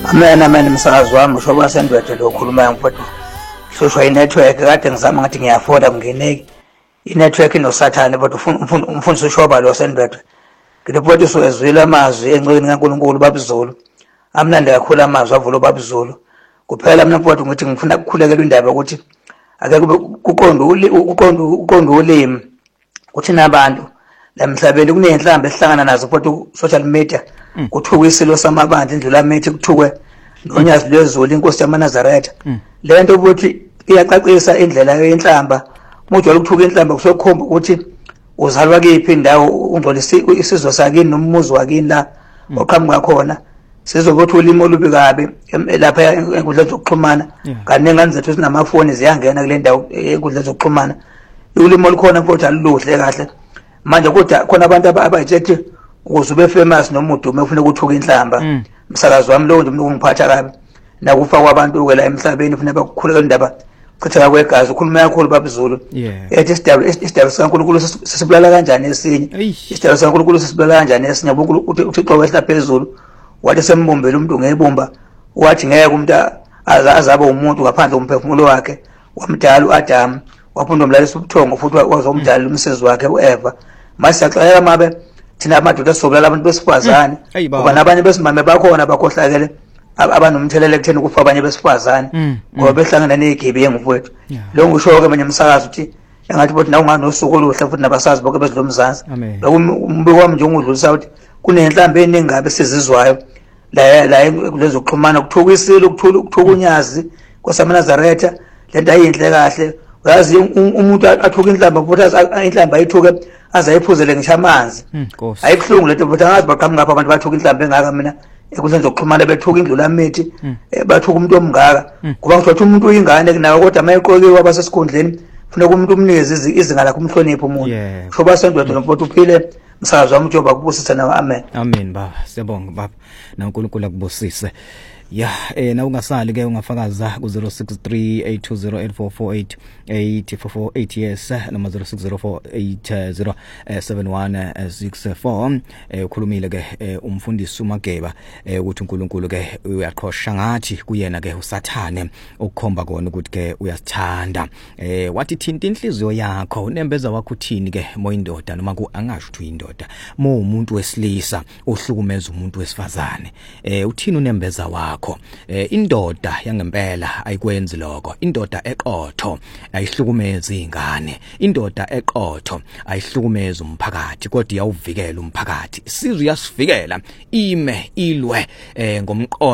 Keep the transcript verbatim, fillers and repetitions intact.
Amena mina umsakazi wami usho basendwethe lo khulumayo mfowethu. Hlushwa inetwork kade ngizama ngathi ngiyafoda ngingeneki. Inetwork inosathane but umfundisi ushoba lo sendwethe. Ngidephothi siwezwile amazwi encweni kaNkulunkulu babizulu. Amnandi kakhulu amazwi avulo babizulu. Kuphela mina mfowethu ngithi ngifuna ukukhulekela indaba ukuthi ake kube kuqonda uqonda uqonda ulimi kuthi nabantu la mhlabeni kunenhlamba esihlangana nazo mfowethu social media. Kuthuka isilo samabandla indlela methi kuthukwe nonyazi lwezulu inkosi yamaNazaretha lento ukuthi iyacacisa indlela yenhlamba mujwala ukuthuka inhlamba kusokhomba ukuthi uzalwa kephi indawo ungcolisa isizwe sakini nommuzi wakini la oqhamuka khona sizokuthi ulimo olubi kabi lapha enkundleni zokuxhumana kaningi anzethu sinamafoni ziyangena kule ndawo enkundleni zokuxhumana ulimo olukhona futhi aluluhle kahle manje kodwa khona abantu abayithethi ukuze ube famous noma udume ufuna ukuthuka inhlamba umsakazi wami lo nje umuntu ungiphatha kabi nakufa kwabantu ke la emhlabeni ufuna bakukhuleka indaba chitheka kwegazi ukhuluma kakhulu babizulu ethi isidaba isidaba sikaNkulunkulu sisibulala kanjani esinye isidaba sikaNkulunkulu sisibulala kanjani esinye ukuthi uThixo wehla phezulu wathi sembumbele umuntu ngebumba wathi ngeke umuntu azabe umuntu ngaphandle umphefumulo wakhe wamdala uAdam waphunda umlalisa ubuthongo futhi wazomdala umsezi wakhe uEva mase siyaxela mabe thina amadoda sobulala abantu besifazane ngoba nabanye besimame bakhona bakhohlakele abanomthelele kutheni kufa abanye besifazane ngoba behlangana nezigebengu mfowethu lo ngisho ke manje umsakazi uthi engathi bothi na unganosuku oluhle futhi nabasazi bonke bezilomzansi umbiko wami nje ungudlulisa ukuthi kunenhlamba eningi ngabe sizizwayo la la kulezo kuxhumana kuthuka isilo ukuthula ukuthuka unyazi koSaManazaretha lento ayinhle kahle uyazi umuntu athuka inhlamba futhi inhlamba ayithuke azayiphuzele ngisho amanzi ayibhlungu lento futhi angazi baqhamuka ngapha abantu bathuka inhlamba engaka mina ekuzeni zokuxhumana bethuka indlula mithi bathuka umuntu omngaka kuba ngizothi umuntu uyingane kunayo kodwa mayiqokiwe wabasesikhundleni funeka umuntu umnikeze izinga lakhe umhlonipho umuntu sho basendwethe nomfowethu uphile msakazi wami uJoba kubusisa nawe amen amen baba siyabonga baba na uNkulunkulu akubusise ya eh na ungasali ke ungafakaza ku zero six three eight two zero eight four four eight eight four four eight yes noma zero six zero four eight zero seven one six four eh ukhulumile ke umfundisi uMageba ukuthi uNkulunkulu ke uyaqhosha ngathi kuyena ke uSathane ukukhomba kona ukuthi ke uyasithanda eh wathi thinta inhliziyo yakho unembeza wakho uthini ke moyindoda noma ku angasho ukuthi uyindoda mo umuntu wesilisa ohlukumeza umuntu wesifazane eh uthini unembeza wakho eh indoda yangempela ayikwenzi lokho indoda eqotho ayihlukumezi ingane indoda eqotho ayihlukumezi umphakathi kodwa iyawuvikela umphakathi isizwe yasivikela ime ilwe eh ngomqondo